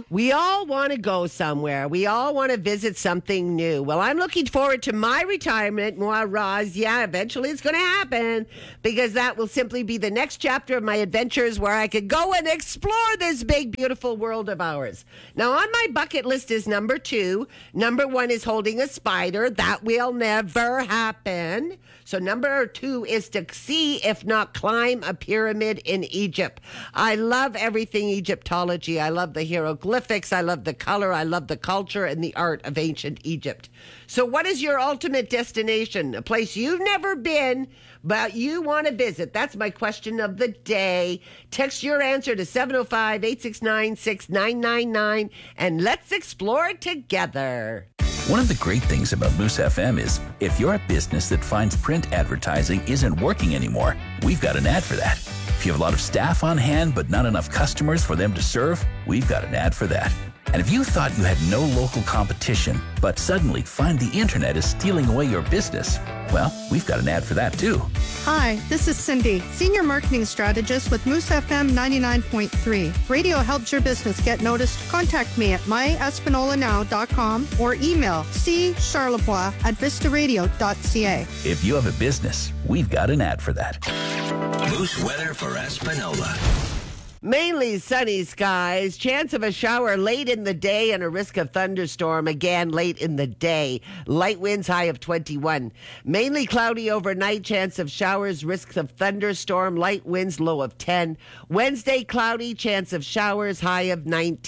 We all want to go somewhere. We all want to visit something new. Well, I'm looking forward to my retirement, moi, Roz. Yeah, eventually it's going to happen because that will simply be the next chapter of my adventures where I could go and explore this big, beautiful world of ours. Now, on my bucket list is number 2. Number 1 is holding a spider. That will never happen. So number 2 is to see, if not climb, a pyramid in Egypt. I love everything Egyptology. I love the hieroglyphics. I love the color. I love the culture and the art of ancient Egypt. So what is your ultimate destination? A place you've never been, but you want to visit? That's my question of the day. Text your answer to 705-869-6999 and let's explore it together. One of the great things about Moose FM is if you're a business that finds print advertising isn't working anymore, we've got an ad for that. If you have a lot of staff on hand but not enough customers for them to serve, we've got an ad for that. And if you thought you had no local competition, but suddenly find the internet is stealing away your business, well, we've got an ad for that too. Hi, this is Cindy, Senior Marketing Strategist with Moose FM 99.3. Radio helps your business get noticed. Contact me at myespinolanow.com or emailccharlevoix@vistaradio.ca. If you have a business, we've got an ad for that. Moose weather for Espanola. Mainly sunny skies, chance of a shower late in the day and a risk of thunderstorm again late in the day. Light winds high of 21. Mainly cloudy overnight, chance of showers, risk of thunderstorm, light winds low of 10. Wednesday cloudy, chance of showers high of 19.